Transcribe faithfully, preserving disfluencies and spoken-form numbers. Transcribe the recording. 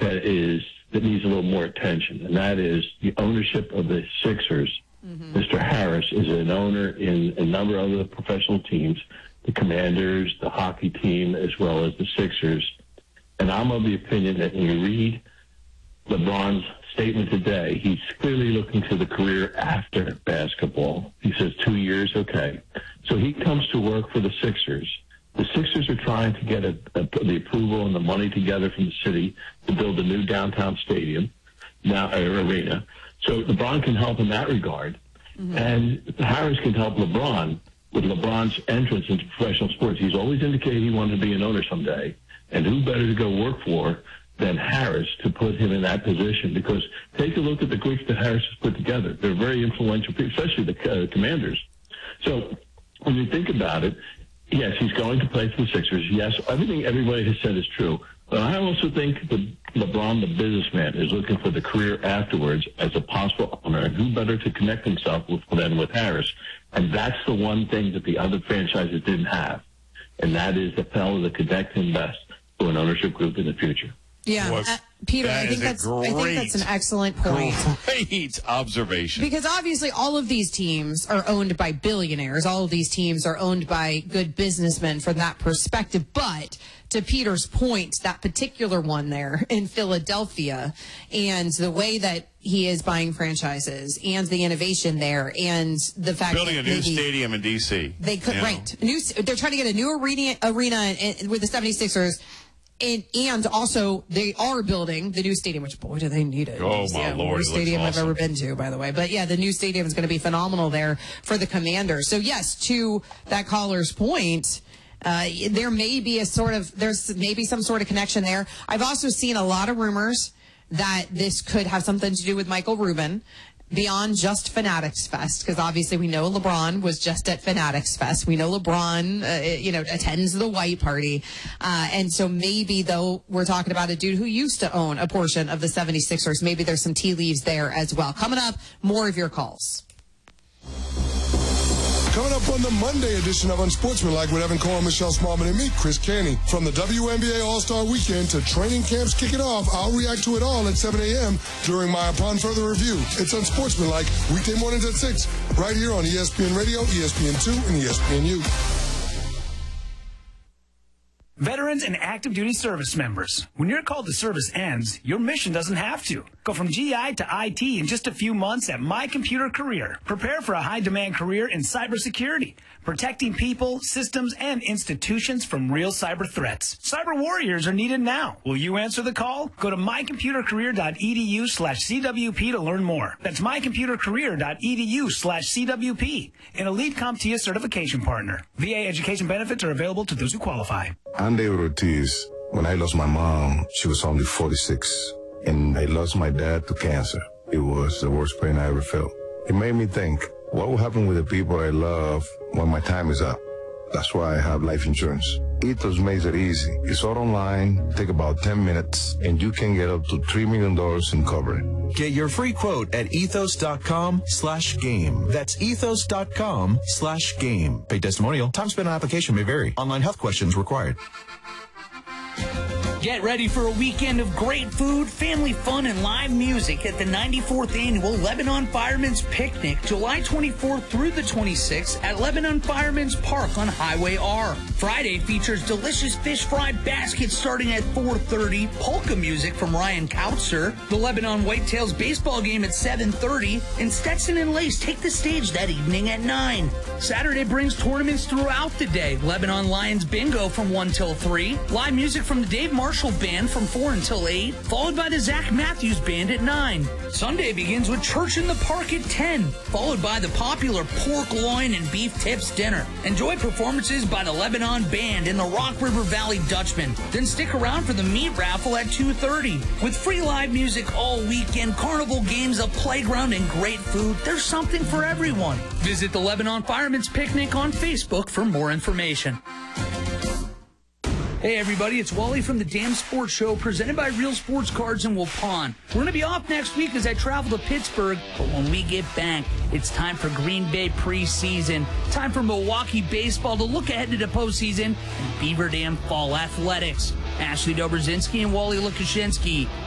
that is that needs a little more attention, and that is the ownership of the Sixers. Mm-hmm. Mister Harris is an owner in a number of other professional teams, the Commanders, the hockey team, as well as the Sixers. And I'm of the opinion that when you read LeBron's statement today, he's clearly looking to the career after basketball. He says two years, okay. So he comes to work for the Sixers. The Sixers are trying to get a, a, the approval and the money together from the city to build a new downtown stadium, now uh, arena. So LeBron can help in that regard. Mm-hmm. And Harris can help LeBron with LeBron's entrance into professional sports. He's always indicated he wanted to be an owner someday. And who better to go work for than Harris to put him in that position? Because take a look at the groups that Harris has put together. They're very influential people, especially the uh, Commanders. So when you think about it, yes, he's going to play for the Sixers. Yes, everything everybody has said is true. But I also think that LeBron, the businessman, is looking for the career afterwards as a possible owner. And who better to connect himself with than with Harris? And that's the one thing that the other franchises didn't have. And that is the fellow that connect him best to an ownership group in the future. Yeah, uh, Peter, I think that's great, I think that's an excellent point. Great observation. Because obviously all of these teams are owned by billionaires. All of these teams are owned by good businessmen from that perspective. But to Peter's point, that particular one there in Philadelphia and the way that he is buying franchises and the innovation there and the fact building that a new maybe stadium in D C. They could, you know. right. New, they're trying to get a new arena, arena with the seventy-sixers. And, and also, they are building the new stadium, which, boy, do they need it. Oh, my yeah, Lord. Worst stadium awesome. I've ever been to, by the way. But, yeah, the new stadium is going to be phenomenal there for the Commanders. So, yes, to that caller's point, uh, there may be a sort of, there's maybe some sort of connection there. I've also seen a lot of rumors that this could have something to do with Michael Rubin. Beyond just Fanatics Fest, because obviously we know LeBron was just at Fanatics Fest. We know LeBron, uh, you know, attends the white party. Uh, and so maybe, though, we're talking about a dude who used to own a portion of the seventy-sixers. Maybe there's some tea leaves there as well. Coming up, more of your calls. Coming up on the Monday edition of Unsportsmanlike with Evan Cole, Michelle Smallman, and me, Chris Caney. From the W N B A All-Star Weekend to training camps kicking off, I'll react to it all at seven a.m. during my Upon Further Review. It's Unsportsmanlike, weekday mornings at six, right here on E S P N Radio, E S P N two, and E S P N U. Veterans and active duty service members. When your call to service ends, your mission doesn't have to. Go from G I to I T in just a few months at My Computer Career. Prepare for a high-demand career in cybersecurity, protecting people, systems, and institutions from real cyber threats. Cyber warriors are needed now. Will you answer the call? Go to mycomputercareer.edu slash CWP to learn more. That's mycomputercareer.edu slash CWP, an elite CompTIA certification partner. V A education benefits are available to those who qualify. I'm David Ortiz. When I lost my mom, she was only forty-six, and I lost my dad to cancer. It was the worst pain I ever felt. It made me think, what will happen with the people I love when my time is up? That's why I have life insurance. Ethos makes it easy. It's all online, take about ten minutes, and you can get up to three million dollars in coverage. Get your free quote at ethos.com slash game. That's ethos.com slash game. Paid testimonial. Time spent on application may vary. Online health questions required. Get ready for a weekend of great food, family fun, and live music at the ninety-fourth Annual Lebanon Firemen's Picnic, July twenty-fourth through the twenty-sixth at Lebanon Firemen's Park on Highway R. Friday features delicious fish fry baskets starting at four thirty, polka music from Ryan Kautzer, the Lebanon Whitetails baseball game at seven thirty, and Stetson and Lace take the stage that evening at nine. Saturday brings tournaments throughout the day. Lebanon Lions Bingo from one till three, live music from the Dave Marshall Band from four until eight, followed by the Zach Matthews Band at nine. Sunday begins with Church in the Park at ten, followed by the popular pork loin and beef tips dinner. Enjoy performances by the Lebanon Band and the Rock River Valley Dutchman. Then stick around for the meat raffle at two thirty. With free live music all weekend, carnival games, a playground, and great food, there's something for everyone. Visit the Lebanon Firemen's Picnic on Facebook for more information. Hey everybody, it's Wally from the Damn Sports Show, presented by Real Sports Cards in Waupun. We're going to be off next week as I travel to Pittsburgh, but when we get back, it's time for Green Bay preseason, time for Milwaukee baseball to look ahead to the postseason, and Beaver Dam fall athletics. Ashley Dobrzinski and Wally Lukashinsky